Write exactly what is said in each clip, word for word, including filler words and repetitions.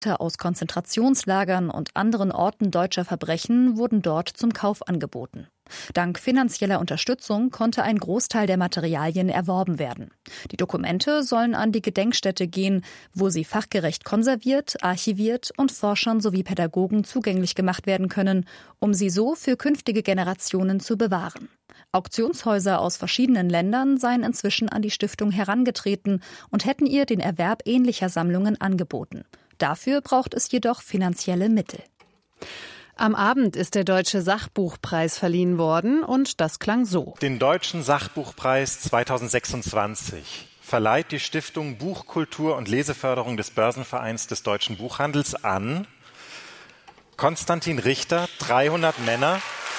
aus Konzentrationslagern und anderen Orten deutscher Verbrechen wurden dort zum Kauf angeboten. Dank finanzieller Unterstützung konnte ein Großteil der Materialien erworben werden. Die Dokumente sollen an die Gedenkstätte gehen, wo sie fachgerecht konserviert, archiviert und Forschern sowie Pädagogen zugänglich gemacht werden können, um sie so für künftige Generationen zu bewahren. Auktionshäuser aus verschiedenen Ländern seien inzwischen an die Stiftung herangetreten und hätten ihr den Erwerb ähnlicher Sammlungen angeboten. Dafür braucht es jedoch finanzielle Mittel. Am Abend ist der Deutsche Sachbuchpreis verliehen worden und das klang so. Den Deutschen Sachbuchpreis zweitausendsechsundzwanzig verleiht die Stiftung Buch, Kultur und Leseförderung des Börsenvereins des Deutschen Buchhandels an Konstantin Richter, dreihundert Männer.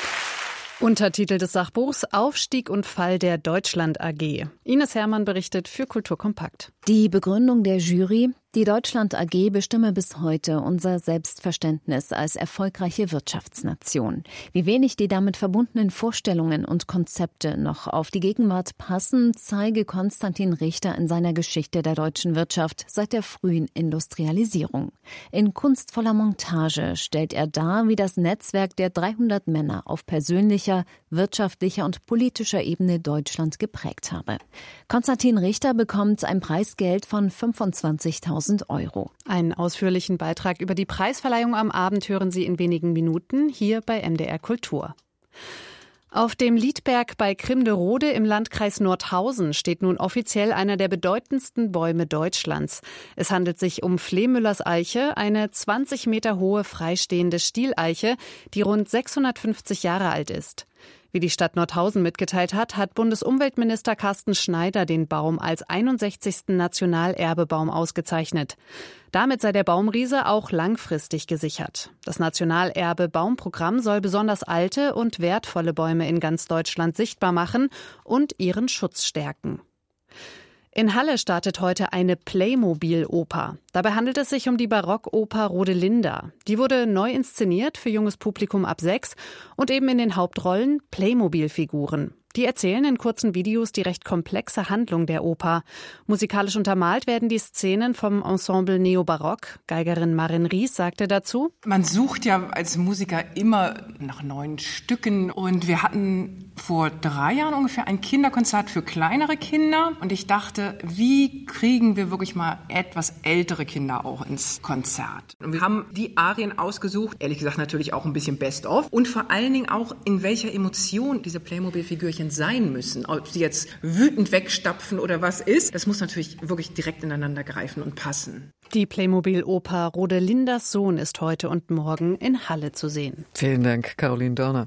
Untertitel des Sachbuchs: Aufstieg und Fall der Deutschland A G. Ines Herrmann berichtet für Kultur Kompakt. Die Begründung der Jury: Die Deutschland A G bestimme bis heute unser Selbstverständnis als erfolgreiche Wirtschaftsnation. Wie wenig die damit verbundenen Vorstellungen und Konzepte noch auf die Gegenwart passen, zeige Konstantin Richter in seiner Geschichte der deutschen Wirtschaft seit der frühen Industrialisierung. In kunstvoller Montage stellt er dar, wie das Netzwerk der dreihundert Männer auf persönlicher, wirtschaftlicher und politischer Ebene Deutschland geprägt habe. Konstantin Richter bekommt ein Preisgeld von fünfundzwanzigtausend Euro. Einen ausführlichen Beitrag über die Preisverleihung am Abend hören Sie in wenigen Minuten hier bei M D R Kultur. Auf dem Liedberg bei Krimderode im Landkreis Nordhausen steht nun offiziell einer der bedeutendsten Bäume Deutschlands. Es handelt sich um Flehmüllers Eiche, eine zwanzig Meter hohe freistehende Stieleiche, die rund sechshundertfünfzig Jahre alt ist. Wie die Stadt Nordhausen mitgeteilt hat, hat Bundesumweltminister Carsten Schneider den Baum als einundsechzigsten Nationalerbebaum ausgezeichnet. Damit sei der Baumriese auch langfristig gesichert. Das Nationalerbe-Baumprogramm soll besonders alte und wertvolle Bäume in ganz Deutschland sichtbar machen und ihren Schutz stärken. In Halle startet heute eine Playmobil-Oper. Dabei handelt es sich um die Barockoper Rodelinda. Die wurde neu inszeniert für junges Publikum ab sechs und eben in den Hauptrollen Playmobil-Figuren. Die erzählen in kurzen Videos die recht komplexe Handlung der Oper. Musikalisch untermalt werden die Szenen vom Ensemble Neobarock. Geigerin Marin Ries sagte dazu: Man sucht ja als Musiker immer nach neuen Stücken. Und wir hatten vor drei Jahren ungefähr ein Kinderkonzert für kleinere Kinder. Und ich dachte, wie kriegen wir wirklich mal etwas ältere Kinder auch ins Konzert? Und wir haben die Arien ausgesucht. Ehrlich gesagt natürlich auch ein bisschen Best-of. Und vor allen Dingen auch, in welcher Emotion diese Playmobil-Figürchen sein müssen. Ob sie jetzt wütend wegstapfen oder was ist, das muss natürlich wirklich direkt ineinander greifen und passen. Die Playmobil-Oper Rodelindas Sohn ist heute und morgen in Halle zu sehen. Vielen Dank, Caroline Dörner.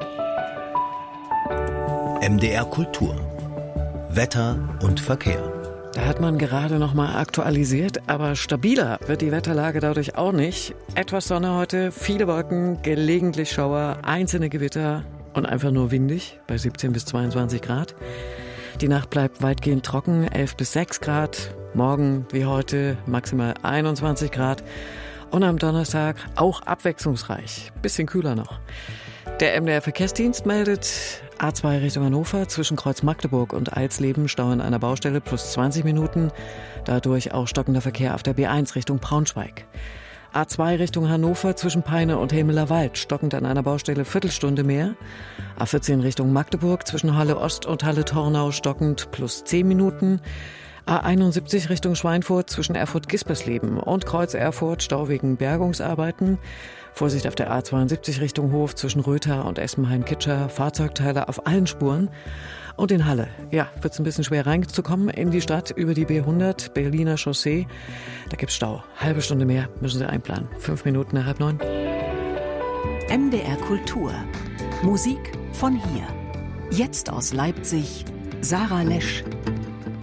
M D R Kultur. Wetter und Verkehr. Da hat man gerade noch mal aktualisiert, aber stabiler wird die Wetterlage dadurch auch nicht. Etwas Sonne heute, viele Wolken, gelegentlich Schauer, einzelne Gewitter und einfach nur windig bei siebzehn bis zweiundzwanzig Grad. Die Nacht bleibt weitgehend trocken, elf bis sechs Grad. Morgen wie heute maximal einundzwanzig Grad. Und am Donnerstag auch abwechslungsreich, bisschen kühler noch. Der M D R-Verkehrsdienst meldet: A zwei Richtung Hannover zwischen Kreuz Magdeburg und Alsleben Stau an einer Baustelle plus zwanzig Minuten. Dadurch auch stockender Verkehr auf der B eins Richtung Braunschweig. A zwei Richtung Hannover zwischen Peine und Hemeler Wald stockend an einer Baustelle Viertelstunde mehr. A vierzehn Richtung Magdeburg zwischen Halle Ost und Halle Tornau stockend plus zehn Minuten. A einundsiebzig Richtung Schweinfurt zwischen Erfurt-Gispersleben und Kreuz Erfurt Stau wegen Bergungsarbeiten. Vorsicht auf der A zweiundsiebzig Richtung Hof zwischen Rötha und Essenheim-Kitscher, Fahrzeugteile auf allen Spuren. Und in Halle, ja, wird es ein bisschen schwer reinzukommen in die Stadt über die B hundert, Berliner Chaussee. Da gibt's Stau. Halbe Stunde mehr müssen Sie einplanen. Fünf Minuten nach halb neun. M D R Kultur. Musik von hier. Jetzt aus Leipzig, Sarah Lesch.